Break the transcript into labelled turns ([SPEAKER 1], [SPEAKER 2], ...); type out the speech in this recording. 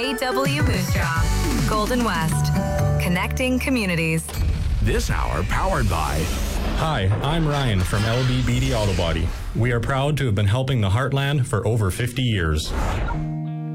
[SPEAKER 1] AW Moose Jaw, Golden West, connecting communities.
[SPEAKER 2] This hour powered by...
[SPEAKER 3] Hi, I'm Ryan from LB Beatty Auto Body. We are proud to have been helping the Heartland for over 50 years.